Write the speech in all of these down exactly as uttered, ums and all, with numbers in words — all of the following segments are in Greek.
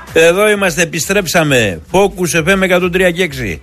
Εδώ είμαστε, επιστρέψαμε. Focus εφ εμ εκατόν τρία και έξι.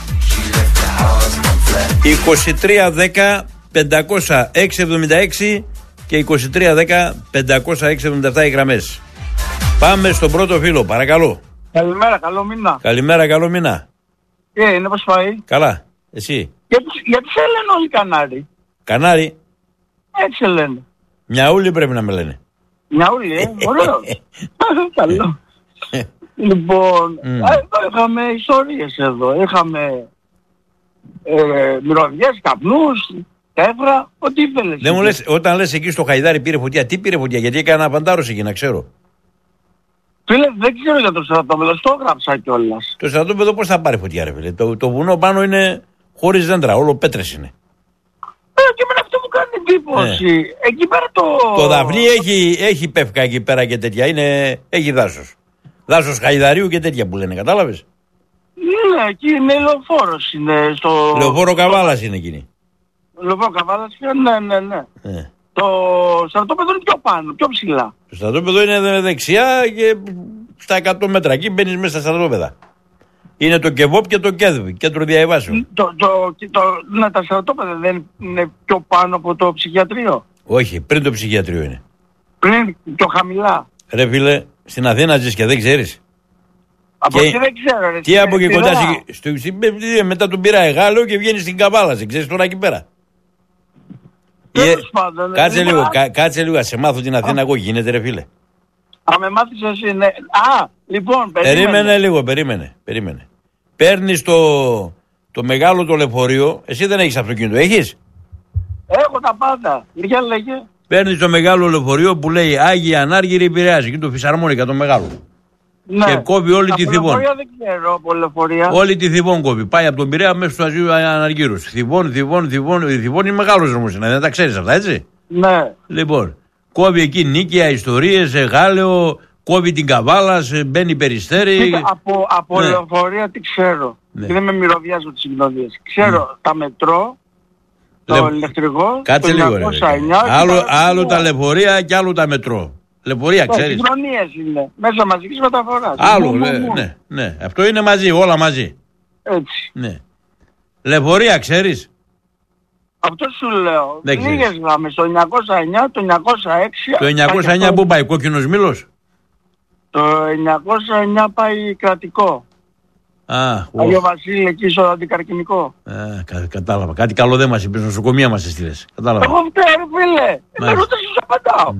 είκοσι τρία δέκα πεντακόσια έξι εβδομήντα έξι και είκοσι τρία δέκα πεντακόσια έξι εβδομήντα επτά οι γραμμές. Πάμε στον πρώτο φίλο, παρακαλώ. Καλημέρα, καλό μήνα. Καλημέρα, καλό μήνα. Ε, είναι πώς πάει. Καλά, εσύ. Γιατί, γιατί σε λένε όλοι Κανάρι. Κανάρι. Έτσι σε λένε. Μιαούλι πρέπει να με λένε. Μιαούλι, ε, ωραίο. Καλό. Λοιπόν, Mm. εδώ είχαμε ιστορίες εδώ. Είχαμε ε, μυρωδιές, καπνούς, τέφρα, ό,τι ήθελες. Δεν μου λες, όταν λες εκεί στο Χαϊδάρι πήρε φωτιά, τι πήρε φωτιά, γιατί έκανα παντάρωση εκεί να ξέρω. Φίλε, δεν ξέρω για το στρατόπεδο, το έγραψα κιόλας. Το στρατόπεδο πώς θα πάρει φωτιά, ρε φίλε. Το, το βουνό πάνω είναι χωρίς δέντρα, όλο πέτρες είναι. Ε, και εμένα αυτό μου κάνει εντύπωση. Ε. Εκεί πέρα το... Το Δαφνί έχει, έχει πεύκα εκεί πέρα και τέτοια, είναι, έχει δάσος. Δάσος Χαϊδαρίου και τέτοια που λένε, κατάλαβες. Ναι, εκεί είναι λεωφόρος, είναι στο... Λεωφόρο Καβάλας είναι εκείνη. Λεωφόρο Καβάλας, ναι, ναι, ναι. Ε. Το στρατόπεδο είναι πιο πάνω, πιο ψηλά. Το στρατόπεδο είναι δεξιά και στα εκατό μέτρα. Εκεί μπαίνεις μέσα στα στρατόπεδα. Είναι το ΚΕΒΟΠ και το ΚΕΔΒ, κέντρο διαβάσεων. Το, το, το, ναι, τα στρατόπεδα δεν είναι πιο πάνω από το ψυχιατρίο. Όχι, πριν το ψυχιατρίο είναι. Πριν, πιο χαμηλά. Ρε φίλε, στην Αθήνα ζεις και δεν ξέρεις. Από Και- εκεί δεν ξέρω. Ρε, Τι από εκεί Πειραιά. κοντά, στη- στο, στη- μετά τον πήρα Εγάλεο και βγαίνεις στην Καβάλα. Δεν ξέρεις τώρα εκεί πέρα. Τέλος Ε, πάντων, κάτσε λοιπόν, λίγο, α- κα- κάτσε λίγο, να σε μάθω την Αθήνα εγώ, γίνεται ρε φίλε. Α, με μάθεις εσύ, ναι. Α, λοιπόν, περίμενε. Περίμενε λίγο, περίμενε, περίμενε. Παίρνεις το, το μεγάλο το λεωφορείο, εσύ δεν έχεις αυτοκίνητο, έχεις? Έχω τα πάντα. Για λέγε. Παίρνεις το μεγάλο λεωφορείο που λέει Άγια Ανάργυρη Πειραιάς, εκεί το φυσαρμόνικα το μεγάλο. Ναι. Και κόβει όλη Τα τη Θηβών. λεωφορεία δεν ξέρω από λεωφορεία. Όλη τη Θηβών κόβει. Πάει από τον Πειραιά μέχρι στο Αζίου Αναργύρου. Θηβών, Θηβών, Θηβών. Η Θηβών είναι μεγάλο δρόμο, δεν τα ξέρει αυτά, έτσι. Ναι. Λοιπόν, κόβει εκεί νίκαια, ιστορίες, Γάλεο, κόβει την Καβάλα, σε- μπαίνει Περιστέρι. Κοίτα, από από Ναι. λεωφορεία τι ξέρω. Ναι. Και δεν με μυρωδιάζω τις συγκοινωνίες. Ξέρω τα μετρό, το Λε- ηλεκτρικό, Κάτσε το λίγο, ρε. εννιακόσια εννιά και Άλλο, τα- άλλο τα λεωφορεία και άλλο τα μετρό. Λεωφορεία, Ναι, ξέρει. συγκοινωνίες είναι. Μέσα μαζικής μεταφοράς. Άλλο, Μου, μου, ναι, μου. ναι, ναι. Αυτό είναι μαζί, όλα μαζί. Έτσι. Ναι. Λεωφορεία, ξέρει. Αυτό σου λέω. Δεν ξέρεις. Λίγες γραμμές. Το εννιακόσια εννιά, το εννιακόσια έξι. Το εννιακόσια εννιά πού πάει, κόκκινος μήλος. Το εννιακόσια εννιά πάει κρατικό. Α, ω. Αγιο Βασίλη εκεί στο αντικαρκυνικό. Α, κα- κατάλαβα. Κάτι καλό δεν μας είπες, νοσοκομεία μας έστειλες. Κατάλαβα. Εγώ φταίω ρε φίλε. Με Μάλιστα. ρωτάς σου απαντάω.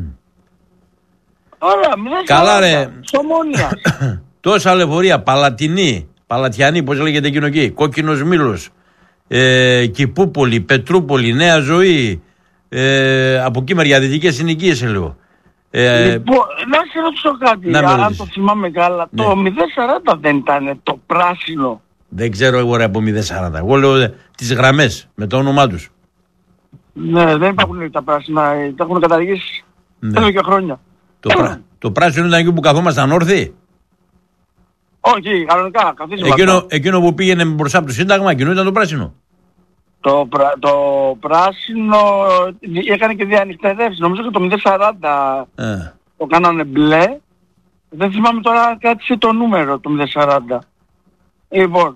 Ωραία, μηδέν Καλά, σαράντα. ρε. Στο Μόνιας. Τόσα λεωφορεία, Παλατινή, Παλατιανή, πώς λέγεται εκείνο εκεί, Κόκκινος Μήλος, ε, Κηπούπολη, Πετρούπολη, Νέα Ζωή, ε, από εκεί μεριά δυτικές συνοικίες λέω. Ε, Λοιπόν, να σε ρωτήσω κάτι, να με αν ρωτήσεις. το θυμάμαι καλά. Ναι. Το μηδέν σαράντα δεν ήταν το πράσινο. δεν ξέρω εγώ ρε από μηδέν σαράντα. Εγώ λέω ε, τις γραμμές με το όνομά τους. Ναι, δεν υπάρχουν τα πράσινα, ε, τα έχουν καταργήσει Ναι. εδώ και χρόνια. Το, πρά- το πράσινο ήταν εκεί που καθόμασταν όρθιοι. Όχι, κανονικά, καθίσματα. Εκείνο, εκείνο που πήγαινε μπροστά από το Σύνταγμα, εκείνο ήταν το πράσινο. Το, πρα, το πράσινο ε, έκανε και διανυκτερεύσει. Νομίζω και το μηδέν σαράντα Ε, το κάνανε μπλε. Δεν θυμάμαι τώρα κάτι το νούμερο το μηδέν σαράντα. Λοιπόν,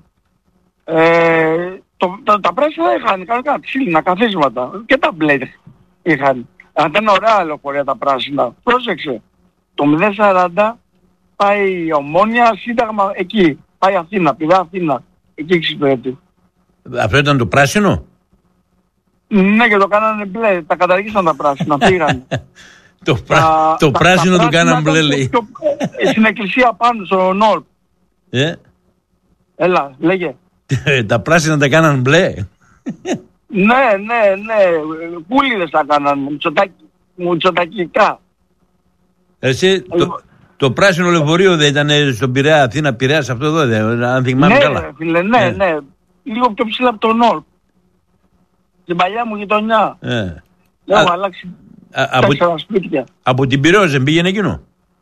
ε, το, τα, τα πράσινα είχαν κανονικά ξύλινα καθίσματα και τα μπλε είχαν. Αλλά ήταν ωραία λεωφορεία τα πράσινα. Πρόσεξε, το μηδέν σαράντα πάει Ομόνια, Σύνταγμα εκεί. Πάει Αθήνα, πηδά Αθήνα. Εκεί εξυπηρετεί. αυτό ήταν το πράσινο. Ναι, και το κάνανε μπλε. Τα καταργήσαν τα πράσινα. Πήγαν. το πρά- Τα- το τα- πράσινο τα του πράσινα κάναν μπλε ήταν λέει. πιο- ε, Στην εκκλησία πάνω, στο Νόρ. Ε, Έλα, λέγε. τα πράσινα τα κάναν μπλε. Ναι, ναι, ναι. Πούλιδες τα κάνανε. Μητσοτάκη- Μητσοτακικά. Εσύ, το, Λοιπόν. το πράσινο λεωφορείο δεν ήταν στον Πειραιά, Αθήνα, Πειραιάς, αυτό εδώ, δεν, αν θυμάμαι Ναι, καλά. ρε, φίλε, ναι, Ε. ναι. Λίγο πιο ψηλά από το Νόρ. Στην παλιά μου γειτονιά. Ε. Έχω Α, αλλάξει α, από, τέσσερα σπίτια. από την Πειραιώς δεν πήγαινε εκείνο.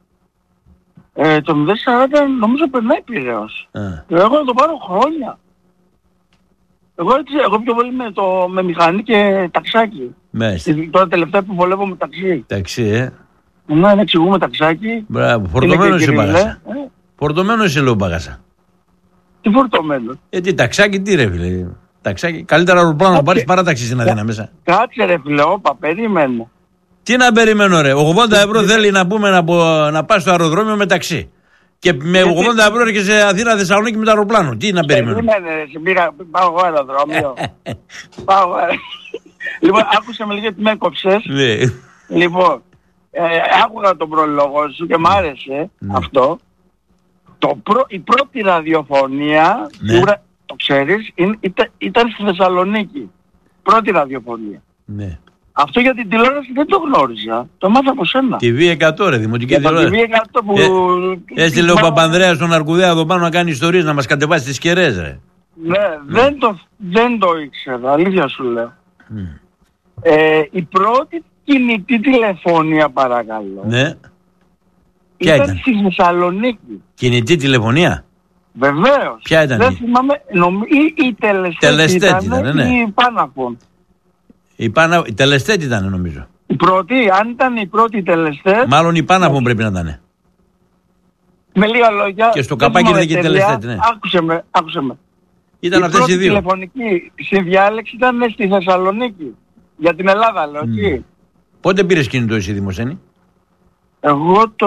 Ε, το μηδέν σαράντα νομίζω περνάει Πειραιώς. Α, Εγώ να το πάρω χρόνια. Εγώ έτσι, εγώ πιο πολύ με, το, με μηχανή και ταξάκι. μάλιστα. Στη- Τώρα τελευταία που βολεύω με ταξί. Εντάξει, ε. Ναι, να εξηγούμε ταξάκι. Μπράβο, Είναι φορτωμένος και σε γκριλέ. μπαγάσα. Ε, Φορτωμένο είσαι, λέω Μπαγάσα. Τι φορτωμένο. Ε, τι ταξάκι, τι ρε φίλε. Ταξάκι. Καλύτερα αεροπλάνο να πάρει παρά ταξί στην Αθήνα μέσα. Κάτσε ρε φίλε, όπα, περίμενε. Τι να περιμένω, ρε. ογδόντα ευρώ θέλει να πούμε να, να πα στο αεροδρόμιο με ταξί. Και με ογδόντα ευρώ έρχεσαι σε Αθήνα Θεσσαλονίκη με το αεροπλάνο. Τι να περιμένω. Περίμενε, ρε. Πήγα, πάω εγώ αεροδρόμιο. Πάω εγώ. Λοιπόν, άκουσα με λίγο ότι με έκοψε. Λοιπόν, ε, άκουγα τον προλόγο σου και μ' άρεσε ναι. αυτό. Το προ, η πρώτη ραδιοφωνία, ναι. σίγουρα το ξέρεις, ήταν, ήταν στη Θεσσαλονίκη. Πρώτη ραδιοφωνία. Ναι. Αυτό για την τηλεόραση δεν το γνώριζα. Το μάθα από σένα. τι βι εκατό ρε, δημοτική τηλεόραση. τι βι εκατό που... Ε, έστειλε ο Παπανδρέας στον Αρκουδέα εδώ πάνω να κάνει ιστορίες, να μας κατεβάσει τις κεραίες ρε. Ναι, ναι. Δεν, το, δεν το ήξερα, αλήθεια σου λέω. Mm. Ε, η πρώτη κινητή τηλεφωνία, παρακαλώ. Ναι. Ήταν, ήταν στη Θεσσαλονίκη. Κινητή τηλεφωνία. Βεβαίως. Ποια ήταν? Δεν θυμάμαι, νομ... η, η τελεστέτη ήταν, ήταν ναι. η Πάναφων. Η, Πάνα... η τελεστέτη ήταν νομίζω. Η πρώτη, αν ήταν η πρώτη τελεστέτη. Μάλλον η Πάναφων πρέπει να ήταν. Με λίγα λόγια. Και στο καπάκι δεν είχε τελεστέτη, ναι. Άκουσε με, άκουσε με. Ήταν η αυτές οι δύο. Η τηλεφωνική συνδιάλεξη ήταν στη Θεσσαλονίκη. Για την Ελλάδα λέω, mm. εκεί. Πότε πήρες κινητό εσύ, Δημοσθένη? Εγώ το...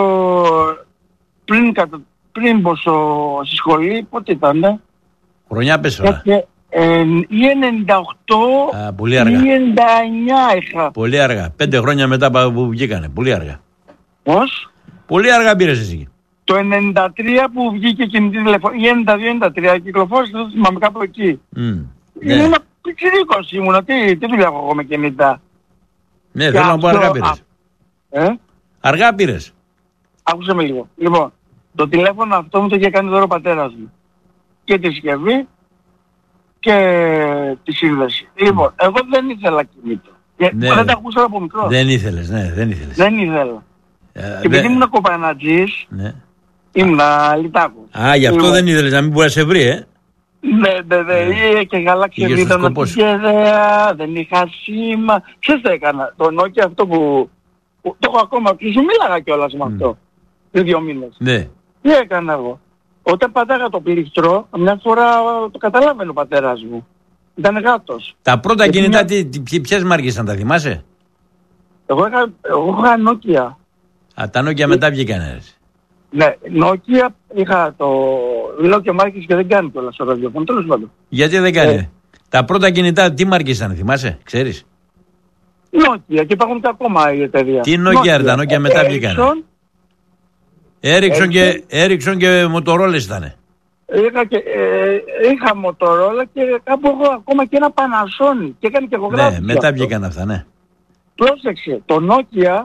Πριν, κατα... πριν πω στο... στη σχολή, πότε ήτανε? Χρονιά πες τώρα. Ε, ή ενενήντα οκτώ Α, πολύ αργά. ή ενενήντα εννιά είχα. Πολύ αργά. Πέντε χρόνια μετά που βγήκανε. Πολύ αργά. Πώς? Πολύ αργά πήρες εσύ. Το ενενήντα τρία που βγήκε κινητή τηλεφωνία, ή ενενήντα δύο ενενήντα τρία, κυκλοφόρησε, δεν θυμάμαι κάπου εκεί. Mm, ναι. Είναι ένα πιτσιρίκος ήμουνα, τι, τι δουλειά έχω εγώ με κινητά. Ναι, και θέλω αυτό... να πω αργά πήρες. Ε? Αργά πήρες. Άκουσε με λίγο. Λοιπόν, το τηλέφωνο αυτό μου το είχε κάνει δώρο ο πατέρας μου. Και τη συσκευή και τη σύνδεση. Mm. Λοιπόν, εγώ δεν ήθελα κινητό. Ναι, δεν τα ακούσα από μικρό. Δεν ήθελες, ναι, δεν ήθελες. Δεν ήθελα. Ε, και επειδή δε... ήμουν κοπανατζής, ναι. ήμουν λιτάκος. Α, γι' αυτό λοιπόν... δεν ήθελες να μην μπορεί να σε βρει, ε. Ναι, ναι, ναι, ναι. Και γαλάξια βίδα με την κεραία, δεν είχα σήμα. Ξέρεις τι έκανα, το Nokia αυτό που... που το έχω ακόμα και σου μίλαγα κιόλας με αυτό. Mm. δύο μήνες. Ναι. Τι έκανα εγώ. Όταν πατάγα το πλήκτρο, μια φορά το καταλάβαινε ο πατέρας μου. Ήταν γάτος. Τα πρώτα και κινητά, μια... τι, ποιες μάρκες ήταν, τα θυμάσαι? Εγώ είχα, εγώ είχα Nokia. Α, τα Nokia μετά βγήκανε. Ναι, Nokia είχα το... Λέω και μάρκες και δεν κάνει κιόλας στο ραδιόφωνο, τέλος πάντων. Γιατί δεν κάνει? Ε... Τα πρώτα κινητά τι μάρκες ήταν, θυμάσαι, ξέρεις? Nokia και υπάρχουν και ακόμα η εταιρεία. Τι Nokia, τα Nokia μετά βγήκανε. Ericsson και, Ericsson και Motorola ήτανε. Είχα, και, ε, είχα Motorola και κάπου έχω ακόμα και ένα Panasonic και έκανε και εγώ γράφηση. Ναι, μετά βγήκαν αυτά, ναι. Πρόσεξε, το Nokia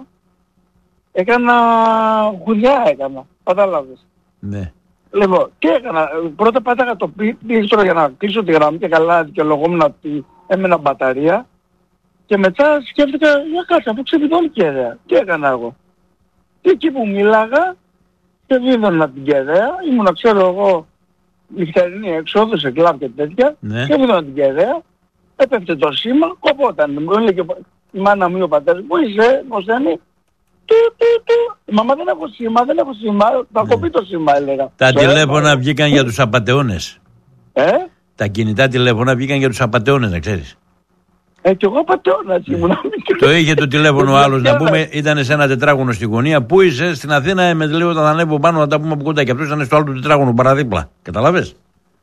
έκανα χουδιά έκανα, κατάλαβες. Ναι. Λοιπόν, τι έκανα, πρώτα πάταγα το πλήκτρο για να κλείσω τη γραμμή και καλά δικαιολογόμουν ότι έμενα μπαταρία και μετά σκέφτηκα, για κάτσε, αφού ξεβιδώνει κεραία. Τι έκανα εγώ? Και εκεί που μίλαγα και βίδωνα την κεραία, ήμουνα ξέρω εγώ νυχτερινή έξοδο σε κλαμπ και τέτοια, ναι. Και βίδωνα την κεραία, έπεφτε το σήμα, κοπόταν. Μου έλεγε η μάνα μου ή ο πατέρας, πού είσαι, Μοσθένη? Του, του, του. Μαμά δεν έχω σήμα, δεν έχω σήμα, θα κοπεί το σήμα έλεγα. Τα τηλέφωνα βγήκαν για τους απατεώνες. Ε? Τα κινητά τηλέφωνα βγήκαν για τους απατεώνες, να ξέρεις. Ε, κι εγώ απατεώνας ήμουν. Το είχε το τηλέφωνο άλλος, να πούμε, ήταν σε ένα τετράγωνο στη γωνία. Πού είσαι? Στην Αθήνα, με λέει όταν ανέβω πάνω να τα πούμε από κοντά. Και αυτός ήταν στο άλλο του τετράγωνο παραδίπλα. Καταλάβες?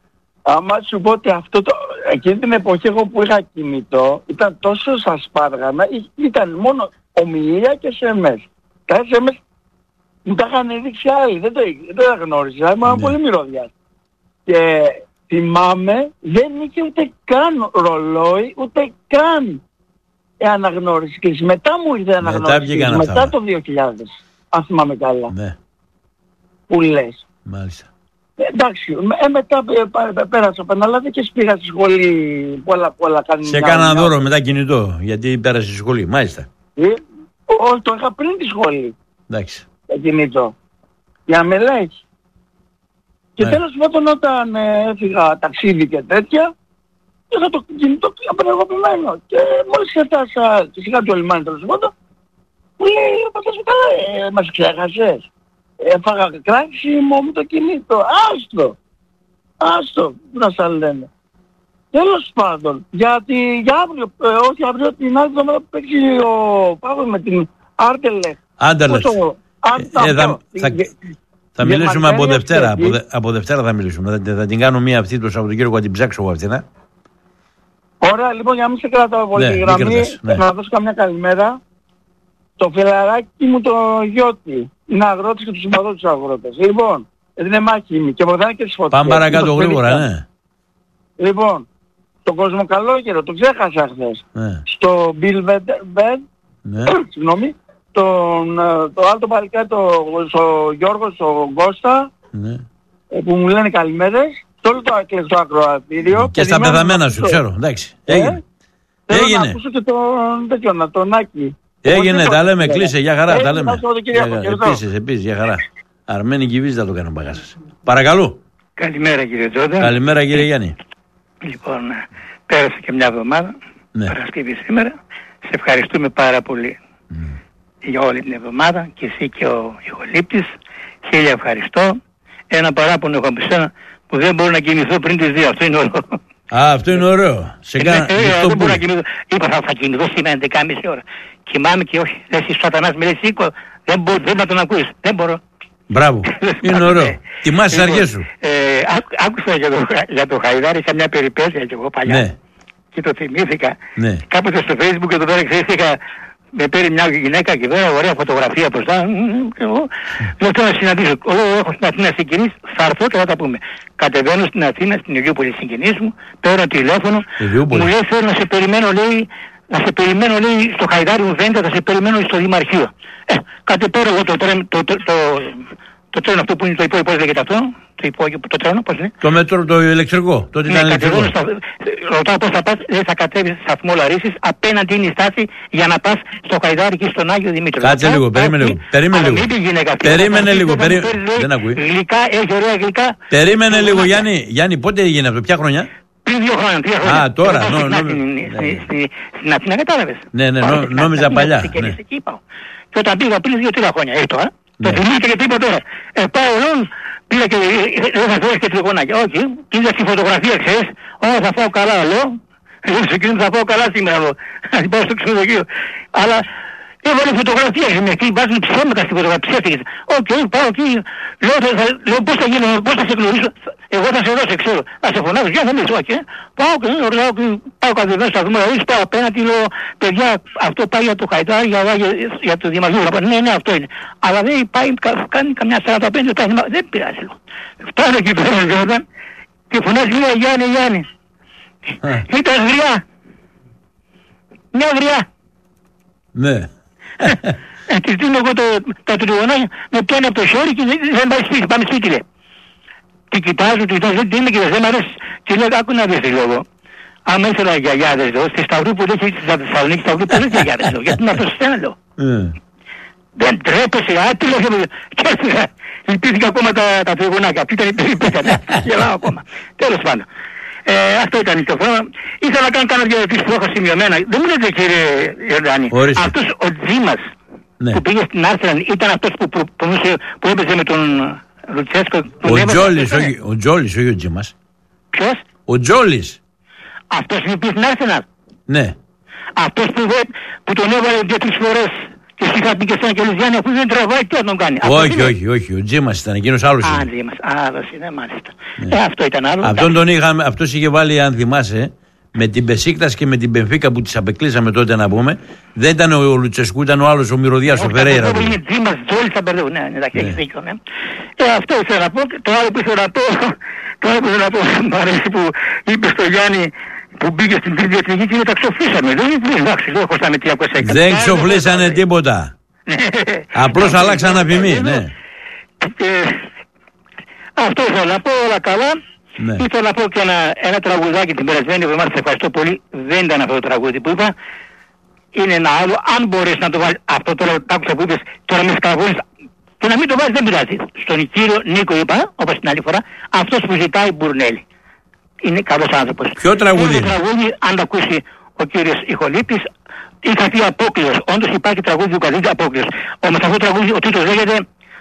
Άμα σου πω ότι αυτό το... Εκείνη την εποχή εγώ που είχα κινητό, ήταν τόσο στα σπάργανα, ήταν μόνο ομιλία και ες εμ ες. Τα ες εμ ες μου τα είχαν δείξει άλλοι, δεν, το, δεν τα γνώριζα, ήμουν ναι. πολύ μυρωδιάς. Και θυμάμαι, δεν είχε ούτε καν ρολόι, ούτε καν αναγνώριση κλίση. Μετά μου ήρθε αναγνώριση κλίση, μετά το δύο χιλιάδες, αν θυμάμαι καλά. Ναι. Που λες. Μάλιστα. Εντάξει, ε, μετά ε, πέρασα Παναλάδη και πήγα στη σχολή πολλά πολλά κάνει. Σε κάνα δώρο μετά κινητό, γιατί πέρασε στη σχολή, μάλιστα. Ε, όχι, το είχα πριν τη σχολή. Εντάξει. Το κινητό. Για να με λέει. Και ναι. Τέλος πάντων όταν ε, έφυγα ταξίδι και τέτοια, είχα το κινητό απενεργοποιημένο. Και μόλις έφτασα, και σιγά του λιμάνι τέλος πάντων, μου λέει, πατάς μου καλά, ε, μας ξέχασες. έφαγα κράξιμο μου το κινητό. Άστο! Άστο! Πού να σας λένε. Τέλος πάντων, γιατί για αύριο, ε, όχι αύριο, την άλλη εβδομάδα που παίξει ο Παύλος με την Άρτελεχ. Άντερλεχ. Ε, θα, θα, θα μιλήσουμε από Δευτέρα. Από, δε, από Δευτέρα θα μιλήσουμε. Θα, θα την κάνω μία αυτή το Σαββατοκύριακο, θα την ψάξω εγώ αυτήν. Ωραία, λοιπόν, για να μην σε κρατάω πολύ τη ναι, γραμμή, ναι. να δώσω καμιά καλημέρα. Το φιλαράκι μου το Γιώτη είναι αγρότης και του συμπαθώ τους αγρότες. Λοιπόν, είναι μάχη και βοηθάνε και τις φωτιές. Πάμε παρακάτω γρήγορα, ναι. Λοιπόν, τον Κοσμοκαλόγερο, το ξέχασα χθες. Ναι. Στο Μπιλβεντ, ναι. συγγνώμη, τον, το άλλο το παλικάρι, το, στο Γιώργο, στο Γκώστα, ναι. που μου λένε καλημέρες. Στο όλο το εκλεκτό ακροατήριο. Και στα πεθαμένα σου, ξέρω, εντάξει. Έγινε. Ε, Έγινε. Να ακούσω και τον τέτοιο, τον Άκη. Έγινε, τα λέμε, κλείσε, για χαρά, τα λέμε. Επίσης, επίσης, για χαρά. Αρμένη Κιβίζα το κάνω μπαγάσας. Παρακαλώ. Καλημέρα κύριε Τζόντα. Καλημέρα κύριε Γιάννη. Λοιπόν, πέρασε και μια εβδομάδα, ναι. Παρασκευή σήμερα. Σε ευχαριστούμε πάρα πολύ mm. για όλη την εβδομάδα και εσύ και ο Ιωλήπτης. Χίλια ευχαριστώ. Ένα παράπονο έχω από σένα που δεν μπορώ να κινηθώ πριν τις δύο. Αυτό είναι όλο. Α, αυτό είναι ωραίο. Σε κάνα... ε, ε, δεν μπορώ να κινηθώ. Είπα θα, θα κινηθώ σήμερα έντεκα και μισή ώρα. Κοιμάμαι και όχι. Λες η σατανάς με λέει σήκω. Δεν μπορώ δεν να τον ακούεις. Δεν μπορώ. Μπράβο. Είναι ωραίο. Τιμάς τις αργές σου. Ε, άκουσα για το, για το Χαϊδάρη, είχα μια περιπέτεια και εγώ παλιά. Ναι. Και το θυμήθηκα. Ναι. Κάποτε στο Facebook και το πέρα ξέρεις είχα... Με παίρνει μια γυναίκα και βέβαια ωραία φωτογραφία μπροστά. Εγώ λέω θέλω να συναντήσω. Εγώ έχω στην Αθήνα συγγενείς, θα έρθω και θα τα πούμε. Κατεβαίνω στην Αθήνα, στην Ηλιούπολη συγγενείς μου, παίρνω τηλέφωνο. Μου λέει θέλω να σε περιμένω, λέει, να σε περιμένω, λέει, στο Χαϊδάρι μου φαίνεται, θα σε περιμένω στο Δημαρχείο. Ε, κατεπέρω εγώ το, το, το, το, το, το τρένο αυτό που είναι το υπόλοιπο, πώς λέγεται αυτό, το υπόλοιπο, το τρένο, πώς είναι. Το μέτρο, το ηλεκτρικό, το ήταν ηλεκτρικό. Στα, ρωτάω πώς θα πας, δεν θα κατέβεις σταθμό Λαρίσης, απέναντι είναι η στάση για να πας στο Χαϊδάρι και στον Άγιο Δημήτριο. Κάτσε λίγο, περίμενε λίγο, περίμενε λίγο. Περίμενε λίγο, δεν ακούει. Γλυκά, έχει ωραία γλυκά. Περίμενε λίγο Γιάννη, Γιάννη πότε έγινε αυτό, ποια χρονιά. Πριν δύο χρόνια, τρία χρόνια. Α, τώρα, στην Αθήνα κατάλαβες. Ναι, ναι, νόμιζα παλιά. Και όταν πήγα πριν δύο-τρία χρόνια, έχει τώρα. Το θυμήθηκα και τίποτα τώρα. Ε, πάω εδώ, πήγα και δεν θα φέρεις και τριγωνάκια. Όχι, πήγα στη φωτογραφία, ξέρεις. Ω, θα φάω καλά, λέω. Εγώ σε εκείνο θα φάω καλά σήμερα, λέω. Θα πάω στο ξενοδοχείο. Αλλά έβαλε φωτογραφία, με εκεί βάζουν ψέματα στη φωτογραφία, ψεύτηκες. Οκ, πάω εκεί. Λέω, πώς θα γίνω, πώς θα σε γνωρίσω. Εγώ θα σε δώσω, ξέρω. Θα σε φωνάζω, για να μην όχι. Πάω και πάω κατεβαίνω στα δούμε, πάω απέναντι, λέω, παιδιά, αυτό πάει για το Χαϊδάρι, για, για, για το Δημαρχείο. Ναι, ναι, αυτό είναι. Αλλά δεν πάει, κάνει καμιά σαράντα πέντε, δεν πειράζει, λέω. Φτάνω εκεί πέρα, Γιώργα, και φωνάζει, λέω, Γιάννη, Γιάννη. Ήταν γριά. Μια γριά. Ναι. Ε, της δίνω εγώ τα τριγωνάκια, με πιάνει από το χέρι και δεν πάει σπίτι, πάμε σπίτι, λέει. Και κοιτάζω, τη κοιτάζω, δεν είναι και δεν μ' αρέσει. Και λέω, άκου να δεις λόγο. Άμα ήθελα γιαγιάδες, λέω, στη Σταυρούπολη δεν έχει στη Θεσσαλονίκη, Σταυρούπολη δεν έχει γιαγιάδες, λέω, γιατί να το στέλνω, λέω. Δεν τρέπεσαι, άτυλο, και έφυγα. Λυπήθηκα ακόμα τα τριγωνάκια, αυτή ήταν η περιπέτεια, γελάω ακόμα. Τέλος πάντων. Αυτό ήταν το θέμα. Ήθελα να κάνω κάνα δύο ερωτήσεις που έχω σημειωμένα. Δεν μου λέτε κύριε Ιορδάνη, αυτός ο Τζίμας που πήγε στην Άρσεναλ ήταν αυτός που έπαιζε με τον... Ο Τζόλης, όχι ο Τζόλης, όχι ο Τζίμας. Ποιος? Ο Τζόλης. Αυτός είναι πήγε στην Άρσεναλ. Ναι. Αυτός που, που τον έβαλε δύο-τρεις φορές και εσύ είχα πει και εσένα και λες Γιάννη αφού δεν τραβάει τι θα τον κάνει. Όχι, όχι, όχι, ο Τζίμας ήταν, εκείνος άλλος είναι. Α, Τζίμας, άλλος είναι, μάλιστα. Ε, αυτό ήταν άλλο. Αυτόν τον είχαμε, αυτός είχε βάλει, αν θυμάσαι, με την Μπεσίκτας και με την Μπενφίκα που τις απεκλείσαμε τότε να πούμε. Δεν ήταν ο Λουτσεσκού, ήταν ο άλλος ο Μυρωδιάς ο Φερέιρα. Αυτό είναι Τζίμας, Τζόλης θα μπερδεύουν. Ναι, εντάξει, έχεις δίκιο, ναι. Ε, αυτό ήθελα να πω. Το άλλο που ήθελα να πω, το άλλο που ήθελα να πω, μου αρέσει που είπε στο Γιάννη που μπήκε στην τρίτη εθνική και τα ξοφλήσαμε. Δεν είναι εντάξει, δεν χωστάμε τριακόσια εκατό. Δεν ξοφλήσανε τίποτα. Απλώς αλλάξαν αφημί, ναι. Αυτό ήθελα να πω, όλα καλά. Ναι. Ήθελα να πω και ένα, ένα τραγουδάκι την περασμένη εβδομάδα, σε ευχαριστώ πολύ. Δεν ήταν αυτό το τραγούδι που είπα. Είναι ένα άλλο. Αν μπορείς να το βάλεις, αυτό τώρα το άκουσα που είπες, τώρα με σκαρβώνεις. Και να μην το βάλεις δεν πειράζει. Στον κύριο Νίκο είπα, όπως την άλλη φορά, αυτός που ζητάει Μπουρνέλη. Είναι καλός άνθρωπος. Ποιο τραγούδι? Είναι το τραγούδι, αν το ακούσει ο κύριος Ιχολήπτης, είχα πει Απόκλειος. Όντως υπάρχει τραγούδι του Καζίνη Απόκλειος. Όμως αυτό το τραγούδι, ο τίτλος λέγεται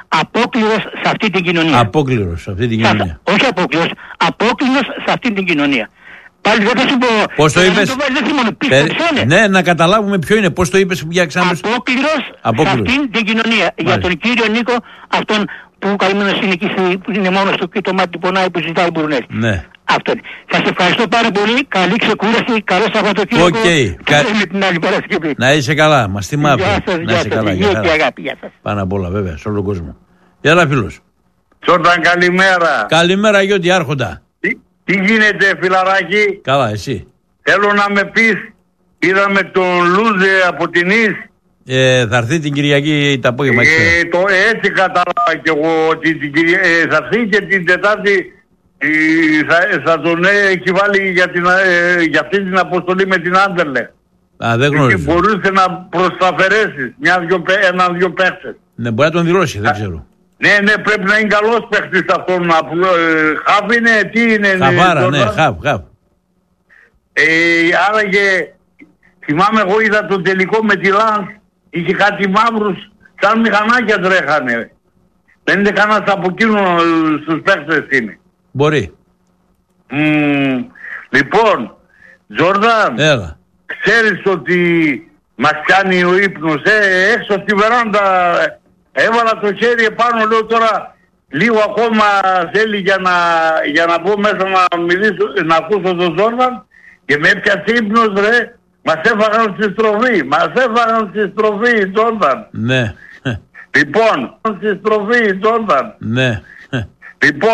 απόκληρος σε αυτή την κοινωνία. Απόκληρος σε αυτή την κοινωνία. Όχι απόκληρος, απόκληρος σε αυτή την κοινωνία. Πάλι δεν θα σου πω. Πώς το είπες? Το μόνο, ε, ναι, να καταλάβουμε ποιο είναι. Πώς το είπες για εξάμεινο. Απόκληρος σε αυτήν την κοινωνία. Μάλιστα. Για τον κύριο Νίκο, αυτόν που καλυμμένος είναι εκεί, που είναι μόνος του και το μάτι του πονάει που ζητάει Μπουρνέλ. Ναι. Αυτό είναι. Σας ευχαριστώ πάρα πολύ. Καλή ξεκούραση. Καλό Σαββατοκύριακο. Okay. Κα... την άλλη Παρασκευή. Να είσαι καλά. Μας θυμάται. Γεια σας, να είσαι γεια καλά. Γεια και αγάπη. Γεια σας. Πάνω απ' όλα βέβαια, σε όλο τον κόσμο. Γεια σας φίλος. Τζόρνταν, καλημέρα. Καλημέρα Γιώτη Άρχοντα. Τι, τι γίνεται φιλαράκι? Καλά, εσύ. Θέλω να με πεις, είδαμε τον Λούζε από την Ις. Ε, θα έρθει την Κυριακή το απόγευμα. Ε, το, έτσι κατάλαβα και εγώ ότι την Κυρια... ε, θα έρθει και την Τετάρτη ε, θα, θα τον έχει βάλει για, την, ε, για αυτή την αποστολή με την Άντερλε. Α, δεν γνωρίζω. Και μπορούσε να προσταφαιρέσεις ένα-δυο παίχτες. Ναι, μπορεί να τον δηλώσει, δεν ξέρω. Ναι, ναι, πρέπει να είναι καλός παίχτης αυτόν. Χαβ είναι, τι είναι. Χαβάρα, ναι, χαβ, χαβ. Ε, άραγε, θυμάμαι εγώ είδα το τελικό με τη Λανς, είχε κάτι μαύρους, σαν μηχανάκια τρέχανε. Δεν είναι κανένας από εκείνο στους παίχτες είναι. Μπορεί. Mm, λοιπόν, Τζόρνταν, έλα. Ξέρεις ότι μας κάνει ο ύπνος, ε, έξω στη βεράντα, έβαλα το χέρι επάνω, λέω τώρα λίγο ακόμα θέλει για να, για να μπω μέσα να μιλήσω, να ακούσω τον Τζόρνταν και με έπιασε ύπνος ρε, μας έφαγαν στη στροφή, μας έφαγαν στη στροφή Τζόρνταν. Ναι. Λοιπόν, στη στροφή Τζόρνταν. Ναι. Λοιπόν,